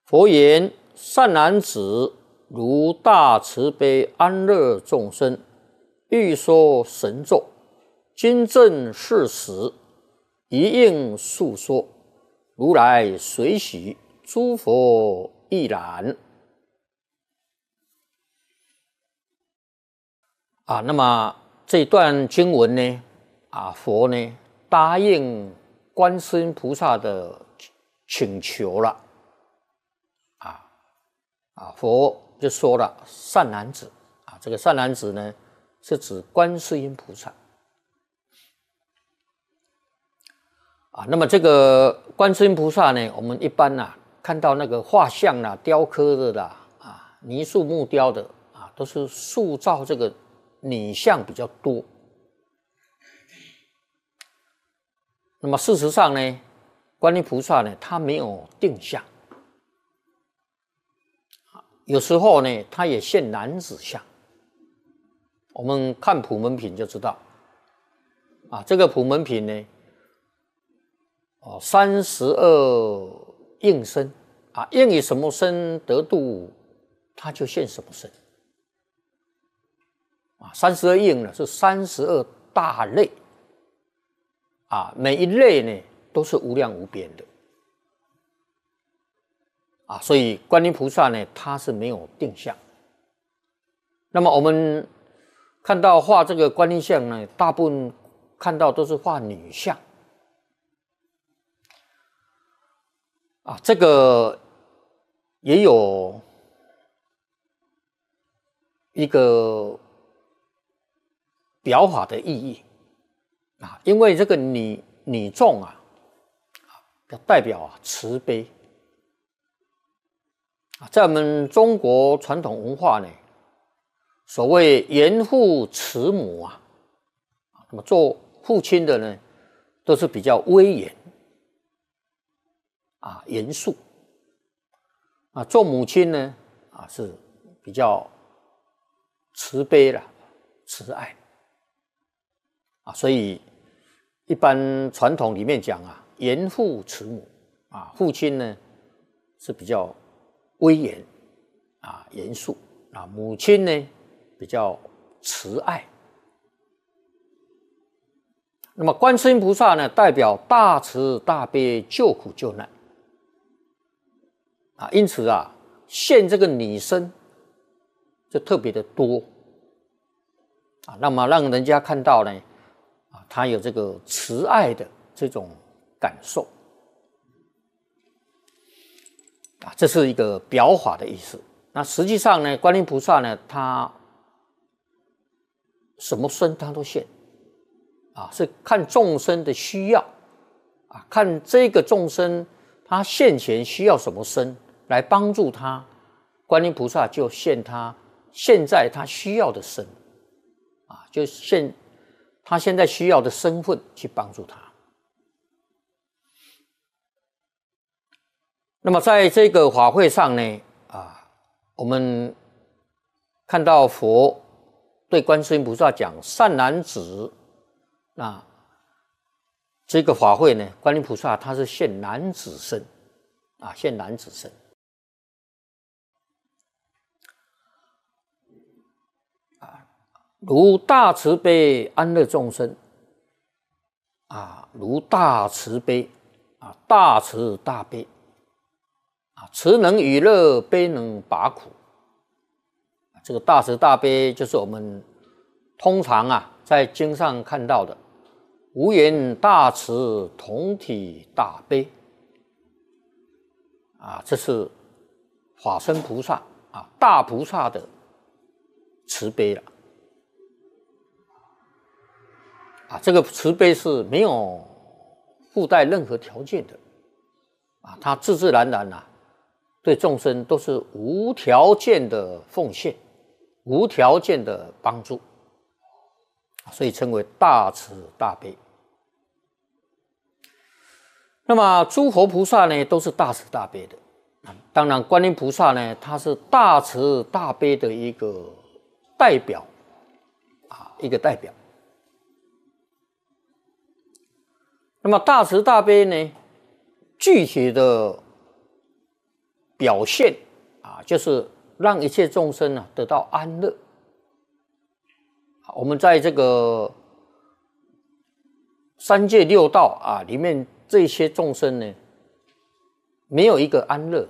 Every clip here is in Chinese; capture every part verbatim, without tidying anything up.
佛言：善男子，如大慈悲安乐众生，欲说神咒，今正是时，一应述说。如来随喜，诸佛亦然。啊，那么这段经文呢，啊，佛呢答应观世音菩萨的请求了，啊啊，佛就说了，善男子啊，这个善男子呢是指观世音菩萨。啊，那么这个观世音菩萨呢，我们一般啊看到那个画像啦、雕刻的啦、啊泥塑木雕的啊，都是塑造这个女像比较多。那么事实上呢，观音菩萨呢，他没有定相，有时候呢，他也现男子相。我们看普门品就知道，啊，这个普门品呢。哦，三十二应身啊，应以什么身得度，他就现什么身啊。三十二应呢是三十二大类啊，每一类呢都是无量无边的啊，所以观音菩萨呢，他是没有定相。那么我们看到画这个观音像呢，大部分看到都是画女像。啊，这个也有一个表法的意义啊，因为这个女女众啊，代表啊慈悲啊，在我们中国传统文化呢，所谓严父慈母啊，那么做父亲的呢，都是比较威严。啊，严肃啊，做母亲呢啊是比较慈悲了，慈爱啊，所以一般传统里面讲啊，严父慈母啊，父亲呢是比较威严啊，严肃啊，母亲呢比较慈爱。那么观世音菩萨呢，代表大慈大悲，救苦救难。啊，因此啊，现这个女身就特别的多啊，那么让人家看到呢，啊，他有这个慈爱的这种感受啊，这是一个表法的意思。那实际上呢，观音菩萨呢，他什么身他都现啊，是看众生的需要啊，看这个众生他现前需要什么身。来帮助他，观音菩萨就现他现在他需要的身，啊，就现他现在需要的身份去帮助他。那么在这个法会上呢，啊，我们看到佛对观世音菩萨讲善男子，那这个法会呢，观音菩萨他是现男子身，啊，现男子身。如大慈悲安乐众生啊，如大慈悲啊，大慈大悲啊，慈能与乐，悲能拔苦。这个大慈大悲就是我们通常啊在经上看到的无言大慈，同体大悲啊，这是法身菩萨啊，大菩萨的慈悲了。啊，这个慈悲是没有附带任何条件的，啊，他自自然然啊，对众生都是无条件的奉献，无条件的帮助，所以称为大慈大悲。那么诸佛菩萨呢，都是大慈大悲的，当然观音菩萨呢，他是大慈大悲的一个代表，啊，一个代表。那么大慈大悲呢，具体的表现啊，就是让一切众生啊得到安乐。我们在这个三界六道啊里面，这些众生呢，没有一个安乐的。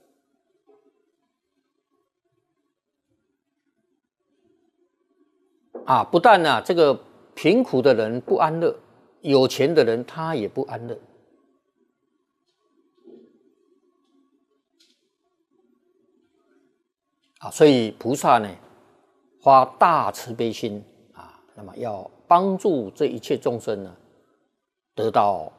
啊，不但啊，这个贫苦的人不安乐，有钱的人他也不安乐。啊，所以菩萨呢，发大慈悲心啊，那么要帮助这一切众生呢，得到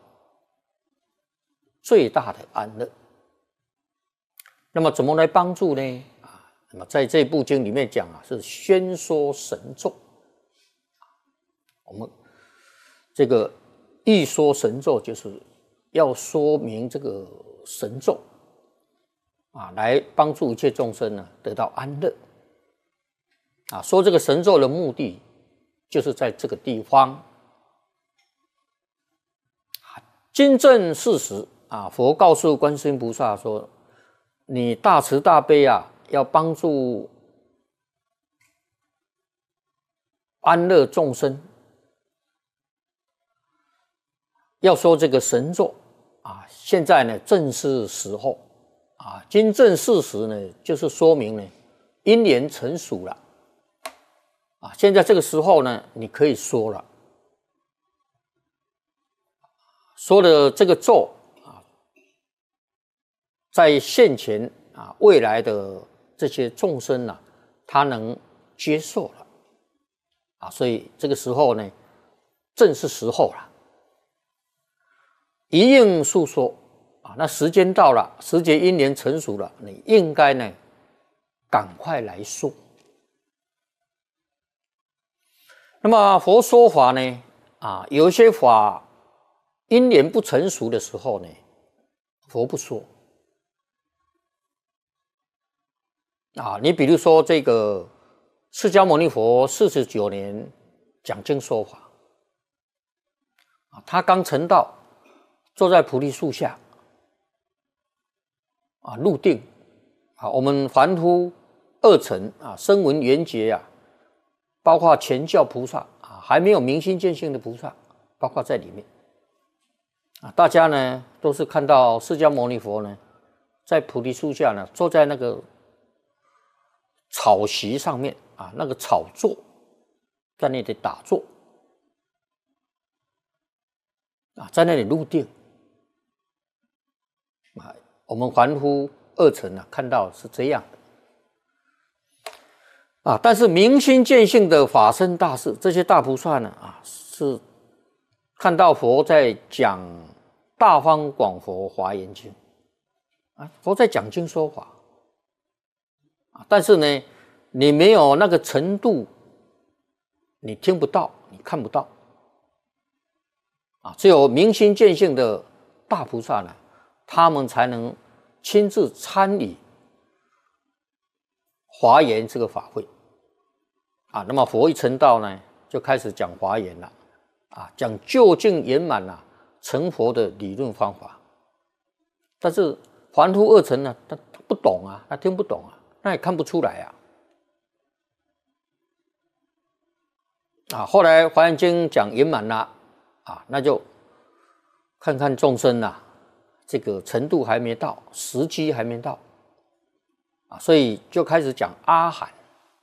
最大的安乐。那么怎么来帮助呢？啊，那么在这部经里面讲啊，是宣说神咒。我们这个一说神咒，就是要说明这个神咒啊，来帮助一切众生呢得到安乐。啊，说这个神咒的目的，就是在这个地方。经证事实啊，佛告诉观世音菩萨说：“你大慈大悲啊，要帮助安乐众生。”要说这个神咒啊，现在呢正是时候啊，经证事实呢，就是说明呢因缘成熟了啊。现在这个时候呢，你可以说了，说的这个咒啊，在现前啊未来的这些众生啊，他能接受了啊，所以这个时候呢，正是时候了。一应诉说啊，那时间到了，时节因缘成熟了，你应该呢赶快来说。那么佛说法呢啊，有一些法因缘不成熟的时候呢，佛不说啊。你比如说这个释迦牟尼佛四十九年讲经说法啊，他刚成道。坐在菩提树下啊，入定啊。我们凡夫二乘啊，声闻缘觉啊，包括全教菩萨啊，还没有明心见性的菩萨，包括在里面啊。大家呢都是看到释迦牟尼佛呢，在菩提树下呢，坐在那个草席上面啊，那个草座，在那里打坐啊，在那里入定。啊，我们凡夫二乘啊，看到是这样的啊。但是明心见性的法身大士，这些大菩萨呢啊，是看到佛在讲《大方广佛华严经》啊，佛在讲经说法啊，但是呢，你没有那个程度，你听不到，你看不到啊。只有明心见性的大菩萨呢，他们才能亲自参与华严这个法会啊。那么佛一成道呢，就开始讲华严了啊，讲究竟圆满了成佛的理论方法。但是凡夫二乘呢，他他不懂啊，他听不懂啊，那也看不出来啊。啊，后来华严经讲圆满了啊，那就看看众生啊。这个程度还没到，时机还没到啊，所以就开始讲阿含。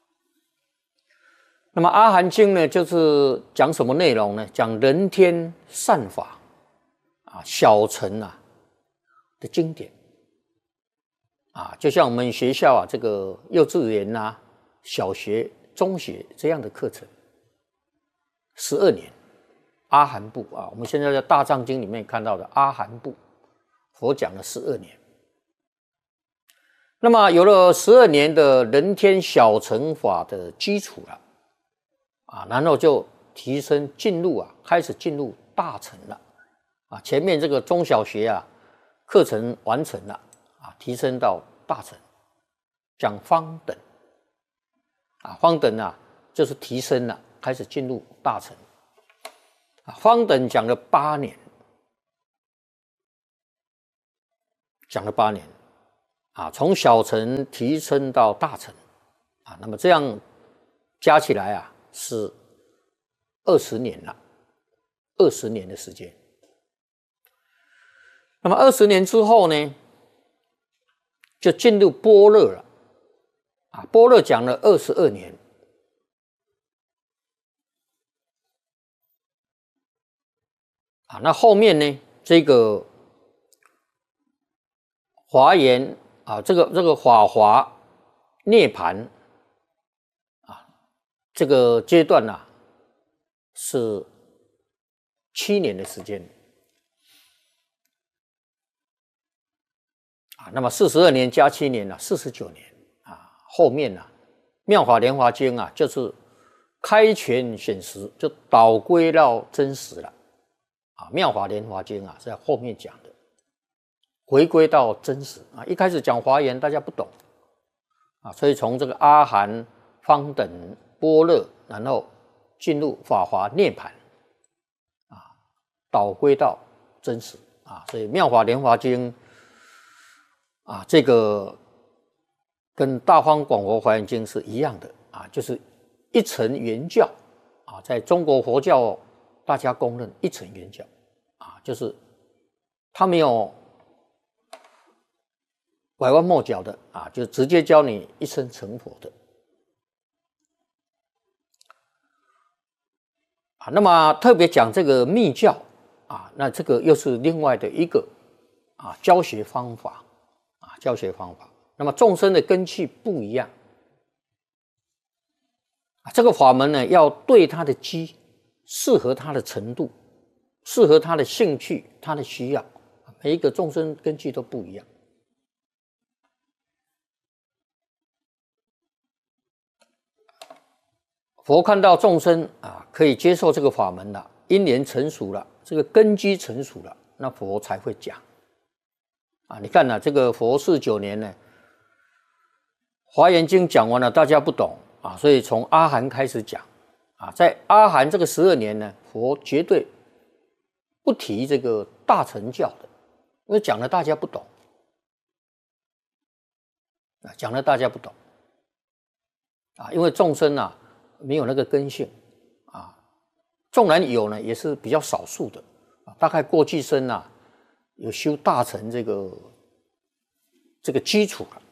那么阿含经呢，就是讲什么内容呢？讲人天善法啊，小乘啊的经典啊，就像我们学校啊，这个幼稚园啊、小学、中学这样的课程，十二年阿含部啊，我们现在在大藏经里面看到的阿含部。佛讲了十二年，那么有了十二年的人天小乘法的基础了啊，然后就提升进入啊，开始进入大乘了啊。前面这个中小学啊课程完成了啊，提升到大乘，讲方等啊，方等啊就是提升了，开始进入大乘啊。方等讲了八年。讲了八年啊，从小乘提升到大乘啊，那么这样加起来啊是二十年了，二十年的时间。那么二十年之后呢，就进入般若了啊，般若讲了二十二年。啊，那后面呢？这个华严啊，这个这个法华涅盘啊，这个阶段呢、啊、是七年的时间啊。那么四十二年加七年呢、啊，四十九年啊。后面呢、啊，妙法莲华经啊，就是开权显实，就导归到真实了。啊，妙法莲华经啊，在后面讲的，回归到真实啊。一开始讲华严，大家不懂啊，所以从这个阿含、方等、般若，然后进入法华涅盘啊，导归到真实啊。所以妙法莲华经啊，这个跟大方广佛华严经是一样的啊，就是一乘圆教啊，在中国佛教。大家公认一乘圆教啊，就是他没有拐弯抹角的啊，就直接教你一生成佛的啊。那么特别讲这个密教啊，那这个又是另外的一个啊教学方法啊，教学方法。那么众生的根器不一样啊，这个法门呢，要对他的机。适合他的程度，适合他的兴趣，他的需要，每一个众生根基都不一样。佛看到众生啊，可以接受这个法门了，因缘成熟了，这个根基成熟了，那佛才会讲。啊，你看呢、啊，这个佛四九年呢，《华严经》讲完了，大家不懂啊，所以从阿含开始讲。啊，在阿含这个十二年呢，佛绝对不提这个大乘教的，因为讲了大家不懂，啊，讲了大家不懂，啊，因为众生啊没有那个根性，啊，纵然有呢，也是比较少数的，啊，大概过去生啊有修大乘这个这个基础了。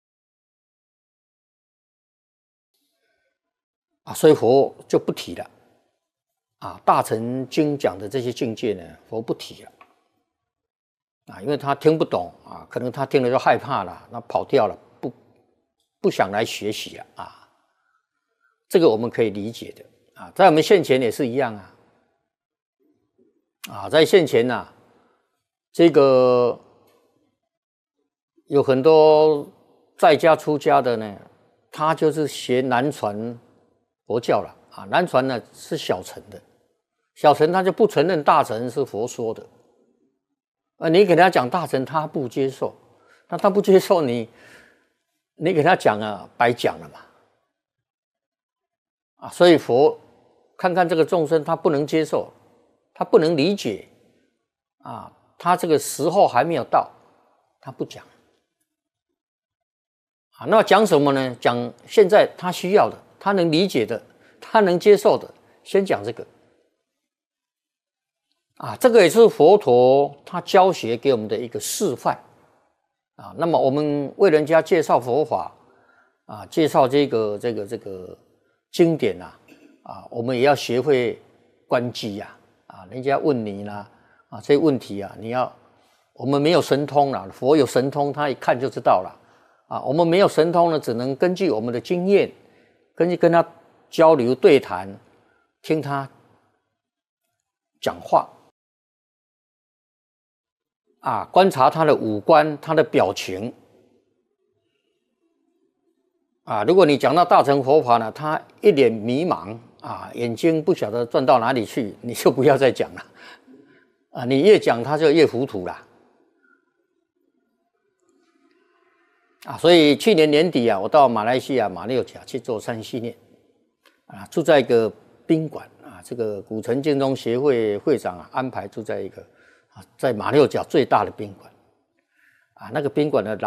啊，所以佛就不提了，啊，大乘经讲的这些境界呢，佛不提了，啊，因为他听不懂啊，可能他听了就害怕了，那跑掉了，不不想来学习了啊，这个我们可以理解的啊，在我们现前也是一样啊，啊，在现前呐、啊，这个有很多在家出家的呢，他就是学南传。佛教了啊，南传呢是小乘的，小乘他就不承认大乘是佛说的，啊，你给他讲大乘，他不接受，那他不接受你，你给他讲啊，白讲了嘛，啊，所以佛看看这个众生，他不能接受，他不能理解，啊，他这个时候还没有到，他不讲，啊，那讲什么呢？讲现在他需要的。他能理解的，他能接受的，先讲这个啊，这个也是佛陀他教学给我们的一个示范啊。那么我们为人家介绍佛法啊，介绍这个这个这个经典啊，啊，我们也要学会关机呀啊，人家问你啦啊，这些问题啊，你要我们没有神通啦，佛有神通，他一看就知道了啊。我们没有神通呢，只能根据我们的经验。根据跟他交流对谈，听他讲话啊，观察他的五官、他的表情啊。如果你讲到大乘佛法呢，他一脸迷茫啊，眼睛不晓得转到哪里去，你就不要再讲了啊。你越讲他就越糊涂了啊。所以去年年底啊，我到马来西亚马六甲去做三系列啊，住在一个宾馆啊，这个古城建中协会会长啊安排住在一个啊，在马六甲最大的宾馆啊，那个宾馆的